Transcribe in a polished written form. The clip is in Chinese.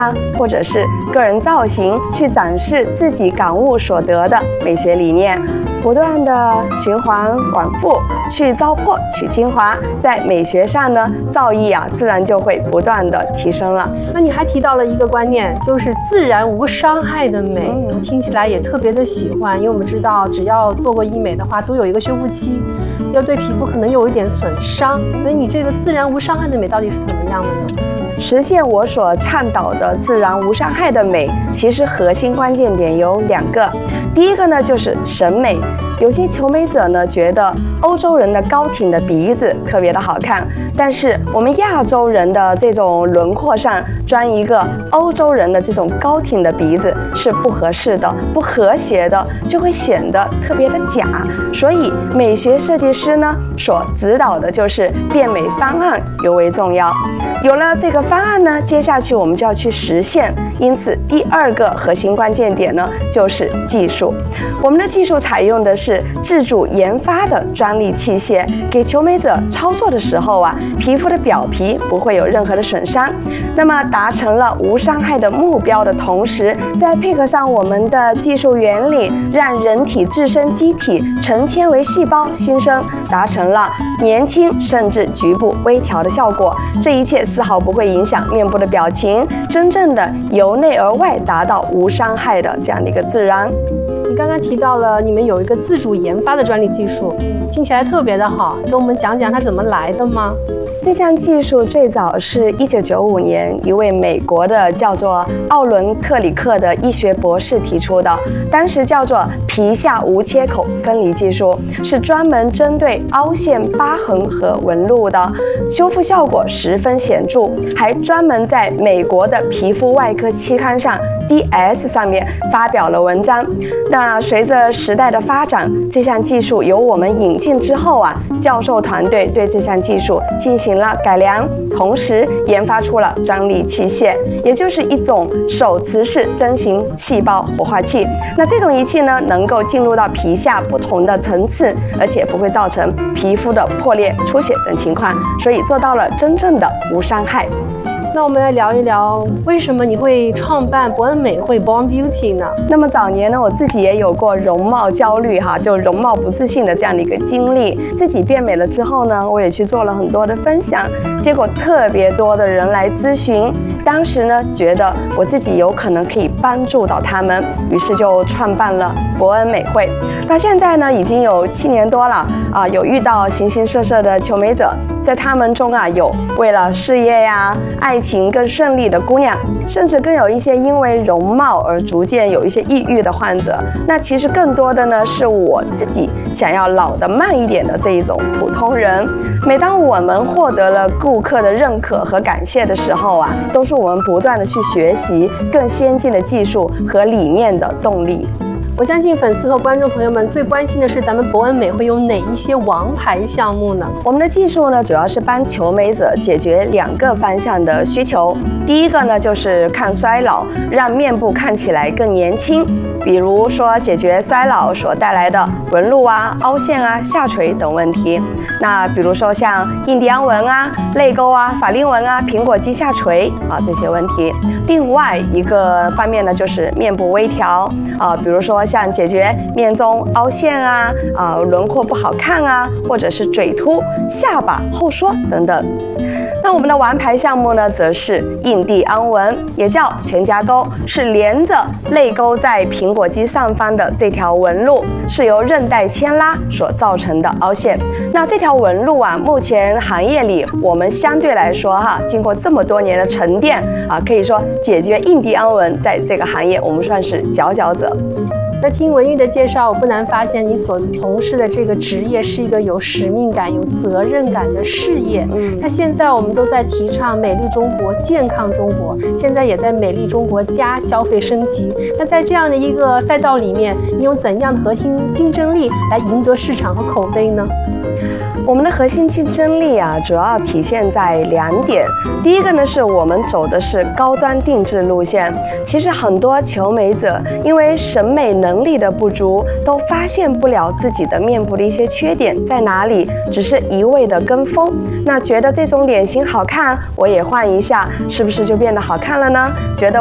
或者是个人造型，去展示自己感悟所得的美学理念，不断的循环往复，去糟粕，取精华，在美学上呢，造诣自然就会不断的提升了。 那你还提到了一个观念，就是自然无伤害的美，听起来也特别的喜欢，因为我们知道，只要做过医美的话，都有一个修复期，要对皮肤可能有一点损伤，所以你这个自然无伤害的美到底是怎么样的呢？ 实现我所倡导的自然无伤害的美，其实核心关键点有2个。第一个呢，就是审美。有些求美者呢，觉得欧洲人的高挺的鼻子特别的好看，但是我们亚洲人的这种轮廓上钻一个欧洲人的这种高挺的鼻子是不合适的、不和谐的，就会显得特别的假。所以美学设计师呢，所指导的就是变美方案尤为重要。有了这个方案呢，接下去我们就要去实现。因此，第2个核心关键点呢，就是技术。我们的技术采用的是自主研发的专利器械，给求美者操作的时候皮肤的表皮不会有任何的损伤。那么达成了无伤害的目标的同时，再配合上我们的技术原理，让人体自身机体成纤维细胞新生，达成了年轻甚至局部微调的效果。这一切丝毫不会影响面部的表情，真正的由内而外达到无伤害的这样的一个自然。 你刚刚提到了你们有一个自主研发的专利技术，听起来特别的好，跟我们讲讲它是怎么来的吗？ 这项技术最早是1995年一位美国的叫做奥伦特里克的医学博士提出的，当时叫做皮下无切口分离技术，是专门针对凹陷、疤痕和纹路的，修复效果十分显著，还专门在美国的皮肤外科期刊上DS 上面发表了文章。那随着时代的发展，这项技术由我们引进之后教授团队对这项技术进行了改良，同时研发出了专利器械，也就是一种手持式针形细胞活化器。那这种仪器呢，能够进入到皮下不同的层次，而且不会造成皮肤的破裂、出血等情况，所以做到了真正的无伤害。 那我们来聊一聊，为什么你会创办伯恩美会 Born Beauty 呢？ 那么早年呢，我自己也有过容貌焦虑就容貌不自信的这样的一个经历。自己变美了之后呢，我也去做了很多的分享，结果特别多的人来咨询。当时呢，觉得我自己有可能可以帮助到他们，于是就创办了伯恩美会。到现在呢，已经有7年多了有遇到形形色色的求美者，在他们中有为了事业爱情更顺利的姑娘，甚至更有一些因为容貌而逐渐有一些抑郁的患者。那其实更多的呢，是我自己想要老得慢一点的这一种普通人。每当我们获得了顾客的认可和感谢的时候都是我们不断的去学习更先进的技术和理念的动力。 我相信粉丝和观众朋友们最关心的是咱们伯恩美会有哪一些王牌项目呢？ 我们的技术呢，主要是帮求美者解决2个方向的需求。第一个呢，就是抗衰老，让面部看起来更年轻。比如说解决衰老所带来的纹路凹陷下垂等问题。那比如说像印第安纹泪沟法令纹苹果肌下垂这些问题。另外一个方面呢，就是面部微调比如说像解决面中凹陷轮廓不好看或者是嘴凸、下巴后缩等等。那我们的王牌项目呢，则是印第安纹，也叫全家沟，是连着泪沟在苹果肌上方的这条纹路，是由韧带牵拉所造成的凹陷。那这条纹路目前行业里我们相对来说经过这么多年的沉淀可以说解决印第安纹在这个行业我们算是佼佼者。 那听文玉的介绍，我不难发现你所从事的这个职业是一个有使命感、有责任感的事业。那现在我们都在提倡美丽中国、健康中国，现在也在美丽中国加消费升级。那在这样的一个赛道里面，你有怎样的核心竞争力来赢得市场和口碑呢？ 我们的核心竞争力啊，主要体现在2点。第一个呢，是我们走的是高端定制路线。其实很多求美者因为审美能力的不足，都发现不了自己的面部的一些缺点在哪里，只是一味的跟风。那觉得这种脸型好看，我也换一下，是不是就变得好看了呢？觉得